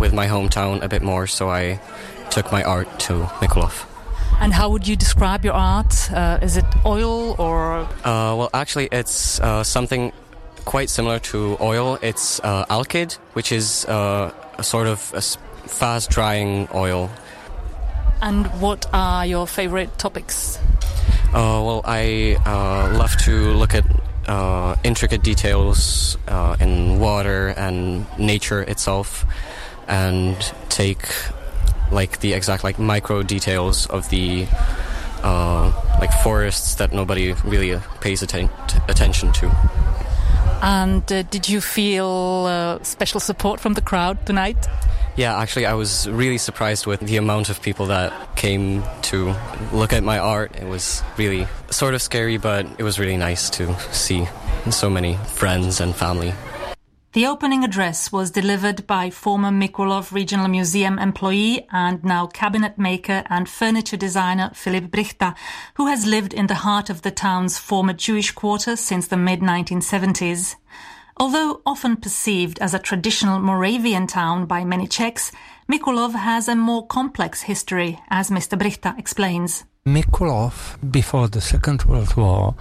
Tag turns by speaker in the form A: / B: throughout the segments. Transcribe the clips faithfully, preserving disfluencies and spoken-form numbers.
A: with my hometown a bit more, so I took my art to Mikulov.
B: And how would you describe your art? Uh, is it oil or...?
A: Uh, well, actually, it's uh, something quite similar to oil. It's uh, alkyd, which is uh, a sort of a fast-drying oil.
B: And what are your favorite topics?
A: Uh, well, I uh, love to look at uh, intricate details uh, in water and nature itself, and take like the exact like micro details of the uh, like forests that nobody really pays atten- attention to.
B: And uh, did you feel uh, special support from the crowd tonight?
A: Yeah, actually, I was really surprised with the amount of people that came to look at my art. It was really sort of scary, but it was really nice to see so many friends and family.
B: The opening address was delivered by former Mikulov Regional Museum employee and now cabinet maker and furniture designer Filip Brychta, who has lived in the heart of the town's former Jewish quarter since the mid nineteen seventies. Although often perceived as a traditional Moravian town by many Czechs, Mikulov has a more complex history, as Mister Brychta explains.
C: Mikulov, before the Second World War,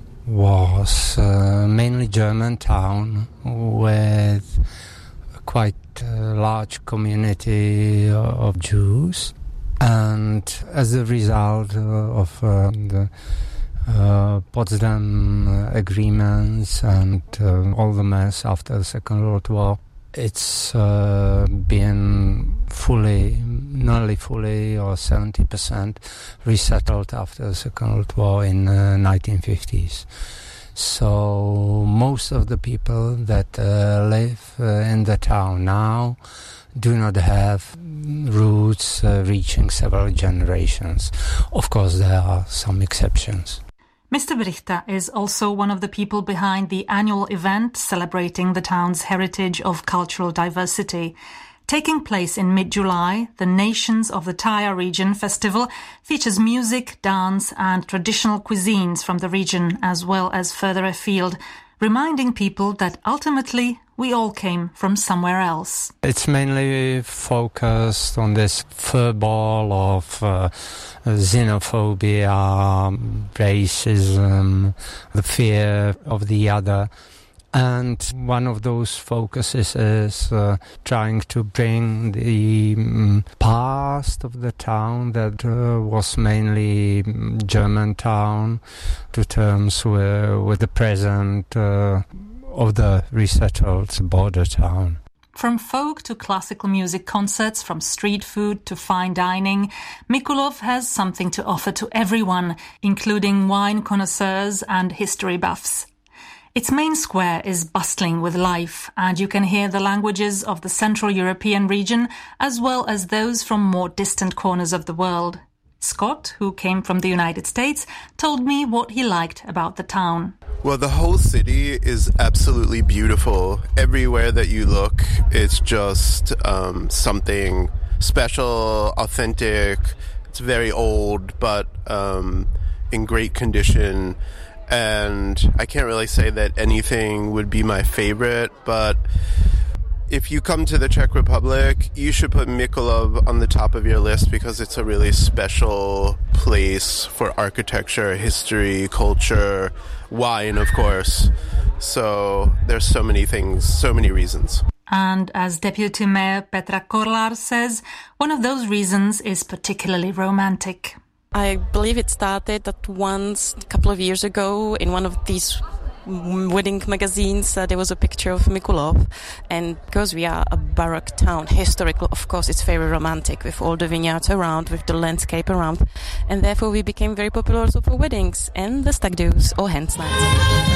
C: was uh, mainly German town with a quite uh, large community of Jews, and as a result uh, of uh, the uh, Potsdam agreements and uh, all the mess after the Second World War, it's uh, been fully, nearly fully or seventy percent resettled after the Second World War in the uh, nineteen fifties. So most of the people that uh, live uh, in the town now do not have roots uh, reaching several generations. Of course, there are some exceptions.
B: Mister Brychta is also one of the people behind the annual event celebrating the town's heritage of cultural diversity. Taking place in mid-July, the Nations of the Tyre region festival features music, dance and traditional cuisines from the region as well as further afield, reminding people that ultimately we all came from somewhere else.
C: It's mainly focused on this furball of uh, xenophobia, racism, the fear of the other. And one of those focuses is uh, trying to bring the um, past of the town that uh, was mainly German town to terms with, with the present uh, of the resettled border town.
B: From folk to classical music concerts, from street food to fine dining, Mikulov has something to offer to everyone, including wine connoisseurs and history buffs. Its main square is bustling with life, and you can hear the languages of the Central European region as well as those from more distant corners of the world. Scott, who came from the United States, told me what he liked about the town.
D: Well, the whole city is absolutely beautiful. Everywhere that you look, it's just um, something special, authentic. It's very old, but um, in great condition. And I can't really say that anything would be my favorite, but if you come to the Czech Republic, you should put Mikulov on the top of your list because it's a really special place for architecture, history, culture, wine, of course. So there's so many things, so many reasons.
B: And as Deputy Mayor Petra Korlar says, one of those reasons is particularly romantic.
E: I believe it started that once a couple of years ago in one of these wedding magazines uh, there was a picture of Mikulov, and because we are a baroque town, historical, of course it's very romantic with all the vineyards around, with the landscape around, and therefore we became very popular also for weddings and the stag do's or hen nights.